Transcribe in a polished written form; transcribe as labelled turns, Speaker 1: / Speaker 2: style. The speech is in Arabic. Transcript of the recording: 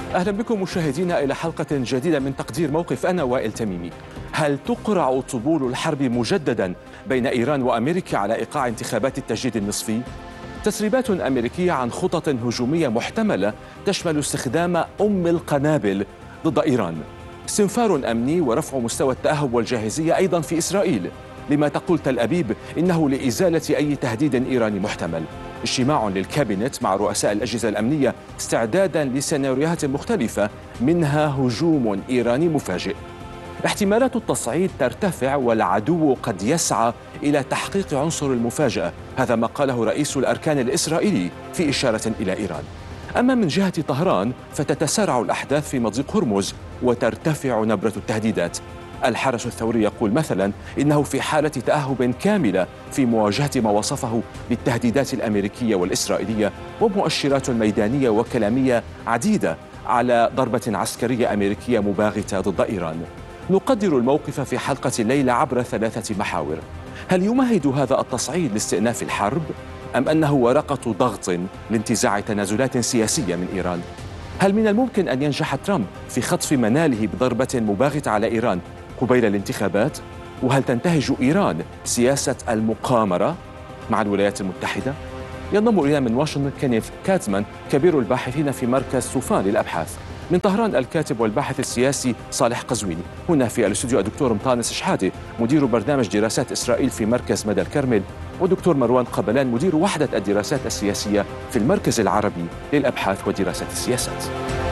Speaker 1: أهلا بكم مشاهدينا إلى حلقة جديدة من تقدير موقف. أنا وائل تميمي. هل تقرع طبول الحرب مجددا بين إيران وأمريكا على إيقاع انتخابات التجديد النصفي؟ تسريبات أمريكية عن خطط هجومية محتملة تشمل استخدام القنابل ضد إيران. استنفار أمني ورفع مستوى التأهب والجاهزية أيضا في إسرائيل، لما تقول تل أبيب إنه لإزالة أي تهديد إيراني محتمل. اجتماع للكابينت مع رؤساء الأجهزة الأمنية استعدادا لسيناريوهات مختلفة، منها هجوم إيراني مفاجئ. احتمالات التصعيد ترتفع والعدو قد يسعى إلى تحقيق عنصر المفاجأة، هذا ما قاله رئيس الأركان الإسرائيلي في إشارة إلى إيران. أما من جهة طهران فتتسارع الأحداث في مضيق هرمز وترتفع نبرة التهديدات. الحرس الثوري يقول مثلا إنه في حالة تأهب كاملة في مواجهة ما وصفه بالتهديدات الأمريكية والإسرائيلية، ومؤشرات ميدانية وكلامية عديدة على ضربة عسكرية أمريكية مباغتة ضد إيران. نقدر الموقف في حلقة الليلة عبر 3 محاور. هل يمهد هذا التصعيد لاستئناف الحرب؟ أم أنه ورقة ضغط لانتزاع تنازلات سياسية من إيران؟ هل من الممكن أن ينجح ترامب في خطف مناله بضربة مباغتة على إيران قبيل الانتخابات؟ وهل تنتهج إيران سياسة المقامرة مع الولايات المتحدة؟ ينضم إلينا من واشنطن كينيث كاتمان، كبير الباحثين في مركز صوفان للأبحاث. من طهران الكاتب والباحث السياسي صالح قزويني. هنا في الاستوديو الدكتور مطانس شحاتة، مدير برنامج دراسات إسرائيل في مركز مدى الكرمل، ودكتور مروان قبلان، مدير وحدة الدراسات السياسية في المركز العربي للأبحاث ودراسات السياسات.